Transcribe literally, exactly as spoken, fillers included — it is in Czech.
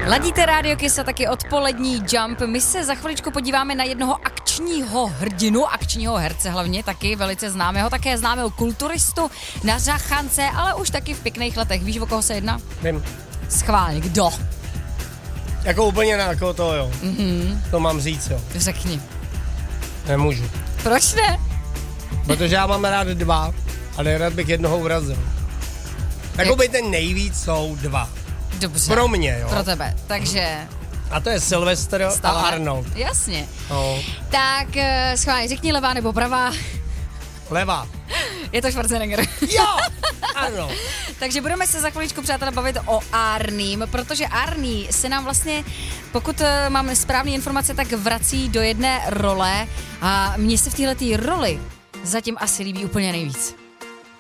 Ladíte Rádio Kiss a taky odpolední Jump. My se za chviličku podíváme na jednoho akčního hrdinu, akčního herce hlavně, taky velice známého, také známého kulturistu na řachance, ale už taky v pěkných letech. Víš, o koho se jedná? Vím. Schválně, kdo? Jako úplně na koho to, jo. Mm-hmm. To mám říct, jo. Řekni. Nemůžu. Proč ne? Protože já mám rád dva, ale rád bych jednoho urazil. Jakoby ten nejvíc jsou dva. Dobře. Pro mě, jo. Pro tebe. Takže... A to je Sylvester a Arnold. Jasně. No. Tak uh, schválně, řekni levá nebo pravá. Levá. Je to Schwarzenegger. Jo, Arnold. Takže budeme se za chviličku, přátelé, bavit o Arním, protože Arný se nám vlastně, pokud uh, mám správné informace, tak vrací do jedné role a mně se v této roli zatím asi líbí úplně nejvíc.